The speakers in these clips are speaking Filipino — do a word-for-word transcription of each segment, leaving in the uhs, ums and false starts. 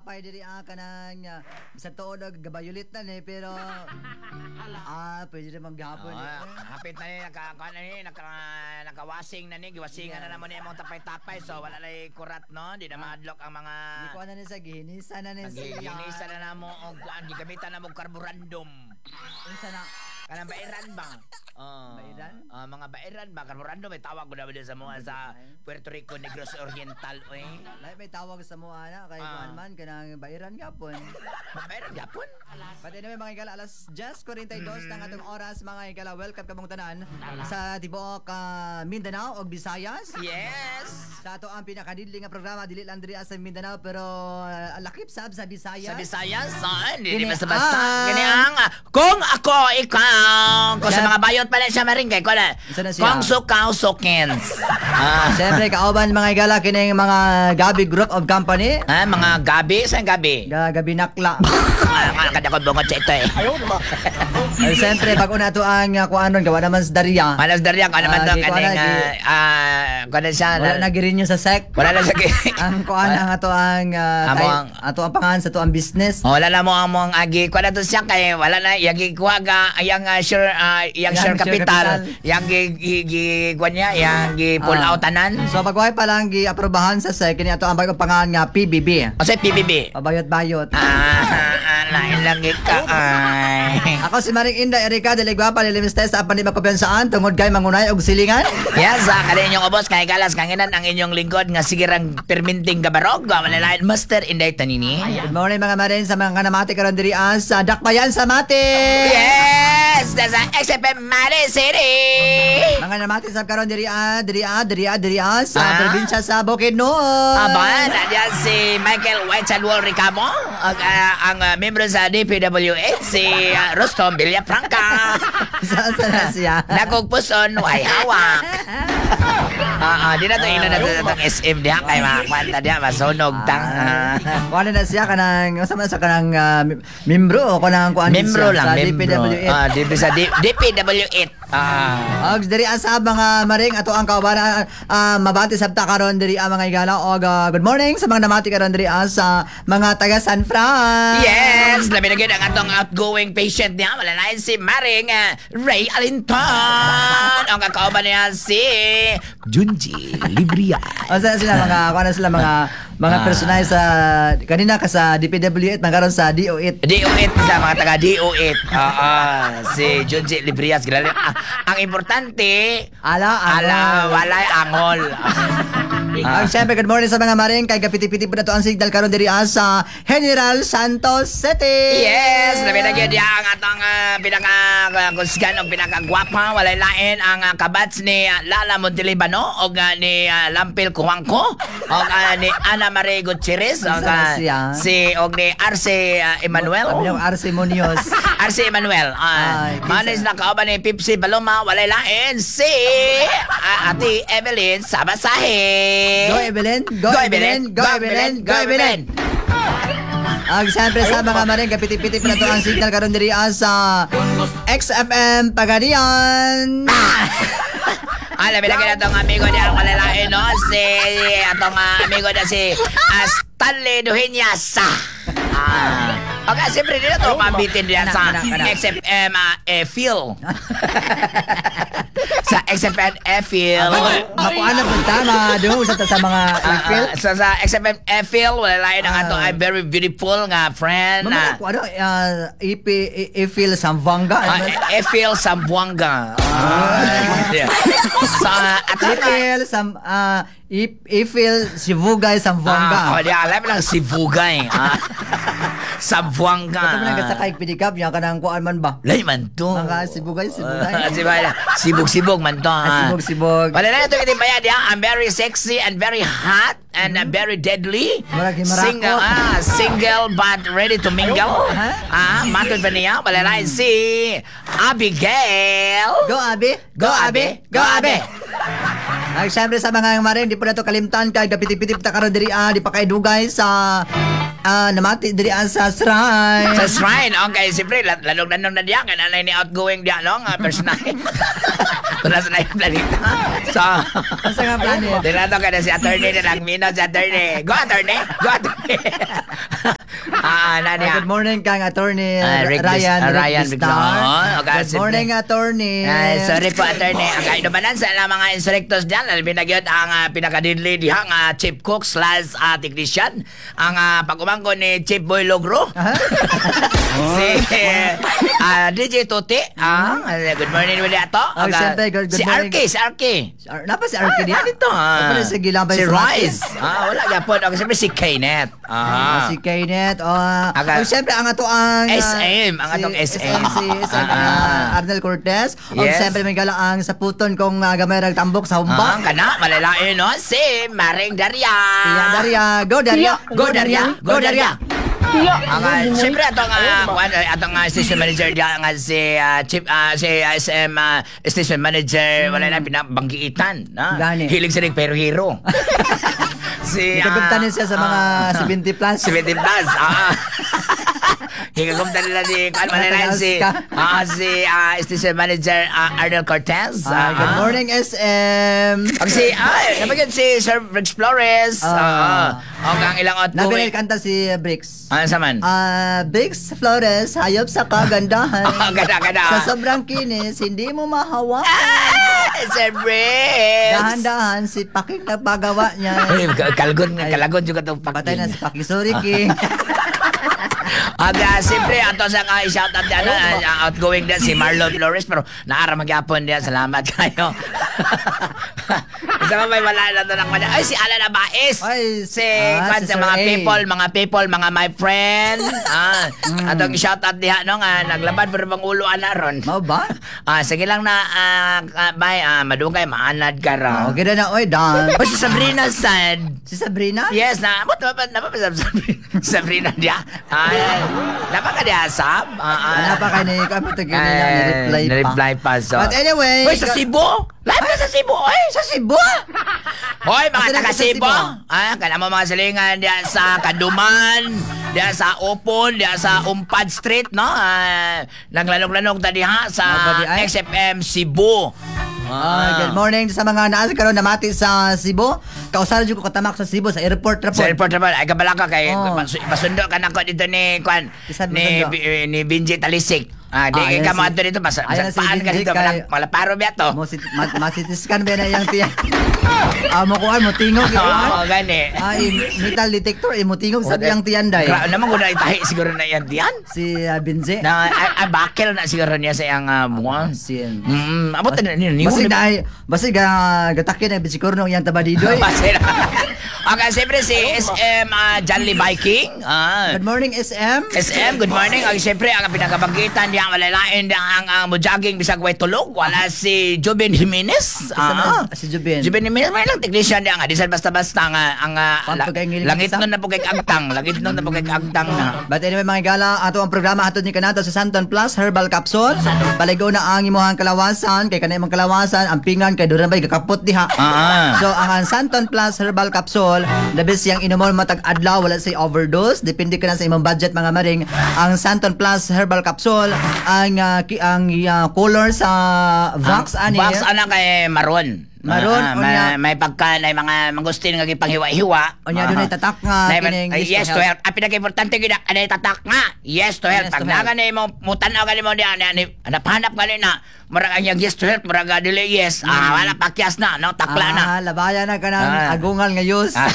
tapay diri ah kanang uh, sa tuod og gabayulit na ni pero ah pwede na maghapon. Oh, eh. hapit na ni naka ano ni naka nakawasing na ni giwasingan Yeah. na naman ni imong tapay-tapay so wala lay kurat no di na maadlok ang mga Di ko na ni sa gihinisa na ni sa ginisa na namo og kuan gigamitan na mo karburandum. Unsa na? Kanang bairan ba? Oh. Bairan? Ah, mga bairan ba karburandum may tawag ko na ba sa mga sa Puerto Rico Negros Oriental oy. Lahi may tawag sa mo ana kay Ah. kuan man kanang bayran gapon. Bairan yapon. Pati na may mga igala alas just forty-two ng atong oras mga igala. Welcome kamong tanan sa tibuok uh, Mindanao ug Visayas. Yes. Sa ato ang pinakadili nga programa dili lang diri sa Mindanao pero uh, lakip sab sa Visayas. Sa Visayas, saan? Hindi Gini basta-basta. ang- Gini ang, ah, kung ako, ikaw, kung sa Yan. mga bayot pala siya maringkay, ko na, Isa na siya. kung sukaw, sukins. Ah, Siyempre kauban mga igala kining mga Gabi Group of Company. ah, mga gabi, saan gabi? Ga Gabi Nakla. Ah, nga, kada ko bungot sa ito eh. Ay siyempre pag una to ang uh, kuanon gawa naman sa Daria. Malas darya, ano naman Ah, to, di ko kaning, na, di- ah, ah, kung siya, Wala na- na girinyo sa sec. wala na siya, Ang kuan ang ato ang uh, Amo tay- ang- ato ang pangalan sa ato ang business. Oh, wala na mo ang mong agi, kung na to siya, kay, wala na, yagi kuha ga, yang uh, share, ah, yang Yang share share capital, capital. yang gi, gi, gi, kuha niya, yang gi pull Ah. out tanan. So pagway pa lang gi-aprobahan sa sec kini ato ang bagong pangalan nga P B B. O sa P B B. Pabayot-bayot. Ah, lain lang ka ay. Ako si Maring Inda Erika Deligwapa Lilimestes sa apan di makumpiyansaan tungod kay mangunay og silingan. Yes, sa kani inyong ubos kay galas kanginan ang inyong lingkod nga sigirang perminting gabarog malalain master Inday Tanini. Good morning mga marin sa mga kanamati karon diri ah, sa Dakbayan sa Mati. Yes, sa X F M Mare City. Mga namati sa karon diri ah, diri ah, diri ah, diri ah, sa Ah? probinsya sa Bukidnon. Aba, nandiyan si Michael White Sanwal Ricamo, ang, ah, ang ah, membro sa D P W eight, si ah, Rostom Villafranca. Saan sa na siya? Nagugpuson, way hawak. Ah, ah, di na to ino na to itong S M diha kay makwanta diha masunog tang. ah. Kuan na siya kanang sa sa kanang ah, mem- membro o kanang kuan Membro siya, lang, sa membro. D P W eight. Ah, di sa D- DPW eight. Ah. Og diri sa mga maring ato ang kaubanan ah, mabati sabta karon diri ang mga igala og ah, good morning sa mga namati karon diri ah, sa mga taga San Fran. Yes, labi na gyud ang atong outgoing patient niya. Malalain si Maring ah, Ray Alinton. Ang kakauban niya si Junji Libria. O sa sila mga kuan na sila mga mga Ah. personal sa kanina ka sa D P W eight nagkaroon sa D O eight. D O eight sa mga taga D O eight. Oo, si Junji Librias. Grabe. Ah, ang importante, Ala, ala. ala, walay angol. Ah. Ang syempre, good morning sa mga maring kay kapiti-piti po na to ang signal karon diri ah, sa General Santos City. Yes, labi na gyud ang atong uh, pinaka uh, kusgan og pinakagwapa walay lain ang uh, kabats ni uh, Lala Montelibano og uh, ni uh, Lampil Kuwangko og uh, ni Ana Marie Gutierrez og uh, siya? si og ni Arce uh, Emmanuel. Yung Arce Munoz. Arce Emmanuel. Ay, Uh, manis na kauban ni Pipsi Paloma walay lain si uh, Ate Evelyn Sabasahe. Go Evelyn, go, Go Evelyn, Evelyn, go Evelyn, go Evelyn. Ang syempre sa mga maring kapiti-piti po na to ang signal karon diri ah, sa X F M Pagadian. Alam mo na itong amigo niya ang malalain, no? Si, itong uh, amigo na si uh, Stanley Duhinyas. Ah. Okay, siyempre nila ito, mabitin niya sa Kana, kana. X F M uh, Phil. Sa X F M Phil. Makuha na po tama doon sa sa mga Ah, April. ah, sa, sa X F M Phil, wala lain ang Ah. ato ay very beautiful nga friend. Mamaya na ko ano, uh, I P, I- Ifil Samvanga. Uh, Phil Sambuanga. Ah. Yeah. Sa ato na Ifil Sam, uh, I- Ifil Sivugay Samvanga. Ah, oh, di alam lang si Bugay. Ah. Sa Buanga. Ito mo lang sa kay pidikap, yung kanang kuan man ba? Lay man to. Mga Sibugay, Sibugay. Ah, sibugay. Sibog-sibog man to. Ah, ah. sibog-sibog. Wala na ito kiting bayad ya. I'm very sexy and very hot and uh, very deadly. Marag himarakot. Single, ah, single but ready to mingle. Ha? Ah, matod pa niya. Wala na si Abigail. Go Abi! Go, Abi! Go, Abi! Ay, syempre sa mga maring, di po na to kalimtan kay gapiti-piti ta karon diri ah, di pa kay dugay sa ah, namati diri ah, sa shrine. Sa shrine, okay, siyempre, lalong-lalong na diya, kananay ni outgoing diya, no, nga personal. Wala sa nayong planeta. So, Asa nga planet? tinato ka na si attorney na nagminaw si attorney. Go, attorney! Go, attorney! Ah, Ah, nani. good morning kang attorney Ah, Rick Bis- Ryan ah, Rick Ryan Bistar. Biglon. Okay, Good simple. morning attorney. Ay, sorry po, attorney. Ang kainubanan sa ilang mga instructors dyan, alam na yun ang uh, pinakadidli diha ang uh, chief cook slash uh, technician. Ang uh, pag-umangko ni Chief Boy Logro. Aha. si uh, D J Tuti. Ah, good morning wala ato. Oh, siyempre, good- good si morning. Arky, si Arky. Ar- Napa si Arky Ah, diyan? dito, ah. Ano si Gilabay Si sa Royce. Ah, wala yapon. Okay, siyempre si Knet. Ah, Ah. si Kaynet. Oh, Aga- oh, siyempre ang ato ang S M, ang atong S M. Si S M Ah, ah. Arnel Cortez. O Yes. siyempre may galaang sa puton kong uh, gamay rag tambok sa Ah, humba. kana malalain no si Maring Daria. Tiya Daria, go Daria. Go Daria, go Daria. Iya. Ang uh, siyempre atong uh, kuan atong uh, station manager diya nga si uh, Chief uh, si S M uh, station manager wala na pinabanggiitan na. Gani. Hilig sinig pero hero. si Ikagumtanin siya sa mga ah, seventy plus. seventy plus. Ah. Higagumtan nila ni kan man si Ka. ah si uh, station manager uh, Arnold Cortez. Ah, good Ah. morning S M. Ang si ay napagyan si Sir Rex Flores. Ah. Ah. Ang ang ilang outgoing. Nabinil kanta si Bricks. Ano sa man? Ah, Bricks Flores, hayop sa kagandahan. Ah, ganda, ganda. Sa sobrang kinis, hindi mo mahawa. Ah, Sir Rex. Dahan-dahan si Paking nagpagawa niya. Ay, kalgon, kalagon juga to Patay na si Paki. Sorry, King. At uh, siyempre, ato sa uh, shout out din, uh, outgoing din si Marlon Flores, pero naara magyapon din, salamat kayo. Isa mo may wala na doon ang kanya. Ay, si Alan Abais. Ay, si, ah, kwan, si sa Sir mga A. people, mga people, mga my friend. Ah, atong shout out diha no nga naglaban pero bang ulo ana ron. Mau ba? Ah, sige lang na uh, uh, bay, ah, madungay maanad ka ra. Okay na na, oy, Dan. Oh, si Sabrina sad. Si Sabrina? Yes, na mo to pa na pa Sabrina. Sabrina dia. Ay, napa ka dia sab? Ah, Ano pa kayo ni kami ito gini na ni-reply pa. reply pa so. But anyway, Hoy, sa Cebu? Live ka sa Cebu, oy. sa Cebu? Hoy, mga Kasi taga nasa Cebu. Cebu. Ah, kana mo mga silingan diya sa Kaduman, diya sa Opon, diya sa Umpad Street, no? Ah, naglanog-lanog ta diha sa Ah, ba di ay? X F M Cebu. Ah, good morning sa mga naas karon namati sa Cebu. Kausar jud ko katamak sa Cebu sa airport ra po. Sa airport naman, ay kabalaka kay Oh. pas- pasundo ka na ko dito ni Kwan, Isa ni, masundo. Bi- ni Binji Talisik. Ah, di Ah, kay ayan ka mo si- adto dito, mas ayan mas si paan ka Binji dito, kay- malap- malaparo biya to. Mo si ma- masitiskan ba na yang tiyan. Ah, mo kuan mo tingog Oo, ikuan. gani. Ah, im- metal detector imo tingog sa yang tiyan day. Gra- naman kung naitahi siguro na yan diyan. Si uh, Binze. Na ay, ay bakil na siguro niya sa iyang uh, buwan. Sin. Mm, abot na ni ni. Basig na ay, basig ga gatakin ay bisikor no yang tabadidoy. Pasira. Okay, siyempre si S M uh, Janly Viking. Ah. Good morning S M. S M, good morning. Ang siyempre, ang pinakabagitan diya, malalain diya ang, ang mujaging bisag way tulog. Wala si Jubin Jimenez. Ah, si Jubin. Jubin Jimenez, may lang technician diya nga. Di sa basta-basta nga. Ang uh, Pampag kay ngiling langit isa. nun na po kay agtang. Langit nun na po kay agtang na. But anyway mga gala, ato ang programa hatod ni kanato sa Santon Plus Herbal Capsule. Paligo na ang imong kalawasan, kay kanay imong kalawasan, ang pingan kay duran bay kakapot diha. Ah. So ang Santon Plus Herbal Capsule, labis yang inomol matag adlaw wala say overdose, depende ka na sa imong budget mga maring. Ang Santon Plus Herbal Capsule, ang ah, ki- ang ah, color sa Vax ani. Box ana kay maroon. Maroon, Ah, unya. may, may pagka na mga mangustin nga gipanghiwa-hiwa. Unya, dunay tatak nga Na- kining ay, yes yes to to help. Ang pinaka-importante gid anay tatak nga. Yes to help. Yes to Pag help. naga ni mo mutanaw gali mo diyan ani hanap-hanap gali na murag ang yang yes to help murag ah, dili yes. Ah wala pakyas na no takla na. Ah, labayan na ka ng Ah. agungal nga yus. Ah.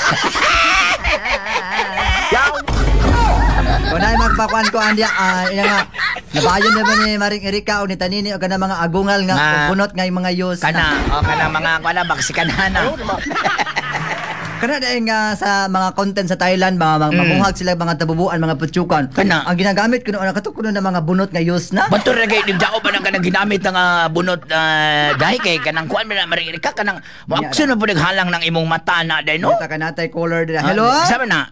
Kung na magpakuan ko andya, ah, ina nga, nabayon naman ni Maring Erika o ni Tanini o kana mga agungal nga Ah. bunot nga yung mga yus. Kana o kana mga kana baksikan na. Kana dahil nga sa mga content sa Thailand, mga, mga Mm. mamuhag sila mga tabubuan, mga putsukan. Kana. Ang ginagamit kuno ana kato kuno na mga bunot nga yus na. Bato na kay digdao ba nang kanang ginamit ng ah, bunot uh, dahi kay kanang kuan man na maring ka kanang mo aksyon mo pud halang ng imong mata na day no. Kita ka natay color dira. Hello? Ah, Sama na.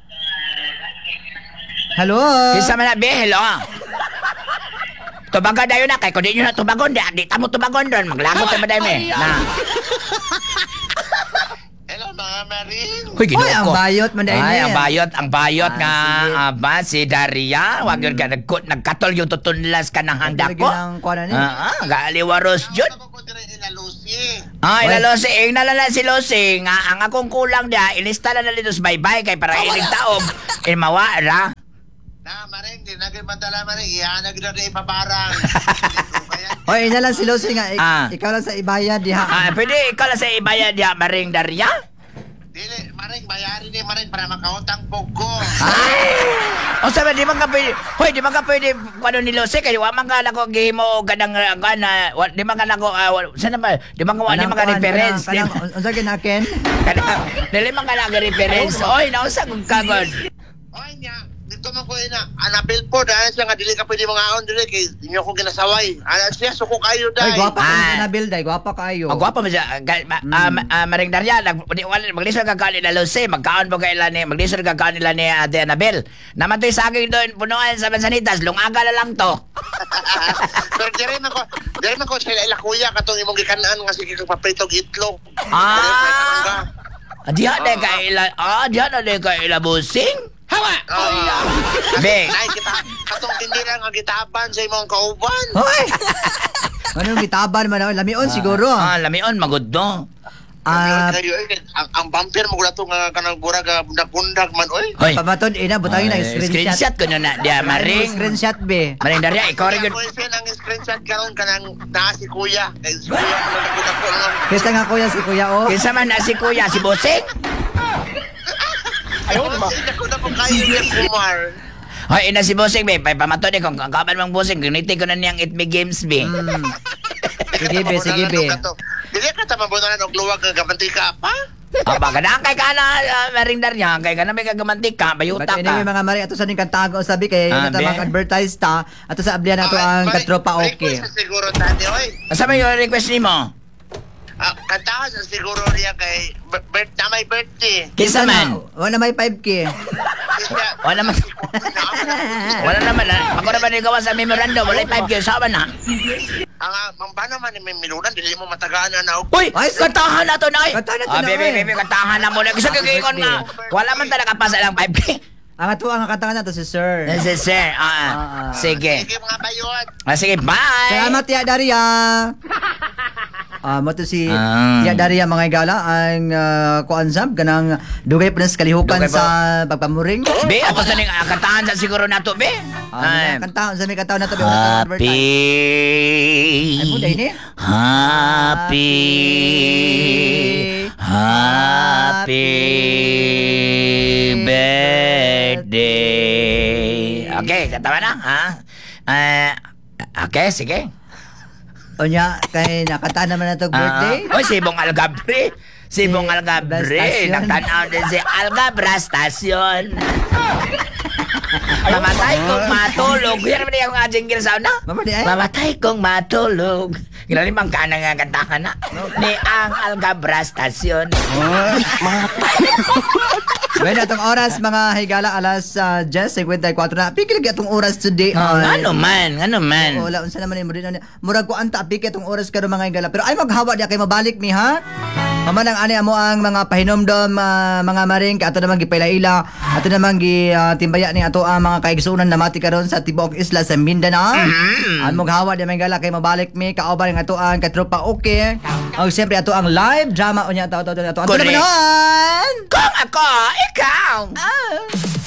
Hello? Kinsa man na be, hello. Tubaga dayon na kay kun di nyo na tubagon di, di ta mo tubagon don maglagot ta ba me. Na. Hello mga maring. Hoy ginoo Hoy, ang ko. bayot man dahil Ay, niya. ang bayot, ang bayot Ah, nga sige. ah, ba si Daria, wag yun ka nagkut nagkatol yung tutunlas ka ng handa Lagi ko. ng kuwan na ni. Ah, ah, gaaliwaros jud. Ako ko dire inalusi. Ah, Oy. ilalosi, eh, nalala si Losi, nga ang akong kulang dia, ilista na na dito sa bye-bye kay para ilig taog, in mawara. kinagay madala man eh. Iyan na gina rin ipabarang. Kaya, Hoy, ina lang si Lucy nga. Ik- Ah. Ikaw lang sa ibayad, diha. Ah, pwede ikaw lang sa ibayad ya, Maring Daria? dili, maring, bayarin ni maring para makautang po ko. O sabi, di man ka pwede, hoy, di man ka pwede, ano ni Lucy, kaya wa man ka nako gihimo ganang, gana, wa- di man ka nako, uh, saan ba, di man ka, di man ka reference, di Kanang, kanang, unsa ginaken? Kanang, dili man ka nag-reference, oy, nausa kong kagod. Oy niya, dito man ko ina, anapil po, dahil siya nga, dili ka pwede mga aon, dili, kay inyo ko ginasaway. Ano siya, suko kayo Ay, dahil. gwapa ka Ah. na Bill, day. Gwapa kayo. Ang gwapo mo siya, ga- ma- ah, ma- ah, Maring Daria, nag- di- wala- maglisod ka kaon nila Lucy, magkaon po kaila ni, maglisod ka kaon nila ni Ate Annabel. Naman to'y saging doon, punuan sa Mansanitas, lungaga na lang to. Pero diri man ko, diri man ko sila ila kuya, katong imong gikanaan nga sige kang papritog itlog. Ah. Ah, diha na ka ila, ah, diha na ka ila busing. Hawa! Beng. Ay, kita, katong tindira nga gitapan sa imong kauban. Hoy! Anong gitaban man ako? Lamion siguro. Ah, lamion, magod no. Ah, kayo, eh, ang, ang vampire mo to nga kanang burag nga bundag-bundag man, oy. Hoy. pamatod, ina, butangin na Ah, screenshot. Screenshot ko na na, diha, Maring. Screenshot, be. Maring Daria, ikaw rin Kaya yun. ko isin ang screenshot karon kanang naa si kuya. Kay si kuya mo na ko lang. Kesa nga kuya, si kuya, oh. Kinsa man na si Kuya, si Busing? Ayaw mo. Ako na po kayo ni Kumar. Hoy, ina si Busing, be. Pay pamato ni kung kaban mang Busing, gunitin ko na niyang It Me Games, be. Hmm. Sige, be, sige, be. Dili ka ta mabunalan og luwag nga gamantika pa. Ah, baka na kay ka na, uh, Maring Daria, kay ka na may kagamantik ka, bayuta But anyway, ka. mga mari, ato sa ning kantago sabi kay Ah, ito be. mag-advertise ta. Ato sa ablian na to ang katropa okay. Request siguro tani oy. Asa may yung request ni mo? Ah, kantahan sa siguro niya kay bir- bir- na may birthday. Kinsa man? Wala may five K. Siya, Wala naman. Wala naman. ah. Ako naman ikaw sa memorandum, wala five K, sama na. ang ah, mambana man ni may milunan dili mo matagaan na og. Uy, Ay, kantahan na to na. Kantahan na to Ah, na, bebe, oy. bebe, kantahan na muna. Gusto ko kikon nga. Wala man talaga pasa lang five K. Ang ato ang kantahan na to si Sir. Yes, sir. Ah, ah. Ah, ah. Sige. Sige mga bayot. Ah, sige, bye. Salamat ya Daria. Ah, mo to si Ah. Tia Daria mga igala ang uh, kuansab kanang dugay pa sa kalihukan Dugay pa. sa pagpamuring. Be, ato sa ning ah, kantahan sa siguro nato, be. Ah, Ay. kantahan sa may kantahan na to be wala tayong advertise. Happy. Ay, buday ni. Happy. Happy birthday. Okay, katawa na, ha? Eh, okay, sige. Onya kay nakantahan naman na to birthday. Ah, Oy, si Bong Algabre. Si Bong Si Algabre. Stasyon. Nagtanaw din si Algabra Station. Mamatay kong matulog. Yan naman yung mga jingle sound na. Mama di ay. Mamatay kong matulog. Ginalimang ka na nga kantahan na. Ni ang Algabra Station. Bueno, atong oras mga higala alas uh, ten fifty-four na. Piki lagi atong oras today. Oh, Ay. ano man, ano man. Wala unsa naman mo din. Murag ko anta piki atong oras karon mga higala. Pero ay maghawa di kay mabalik mi ha. Maman ang ani amo ang mga pahinomdom ah, mga maring ato namang gipaila-ila. Ato namang gi ah, timbaya ni ato ang mga kaigsunan na mati karon sa tibuok isla sa Mindanao. Mm. Ang maghawa di mga higala kay mabalik mi kauban ang ato ang katropa okay. Og siyempre ato ang live drama unya ato ato ato. Ato Correct. naman. Kung ako, ikaw. Ah.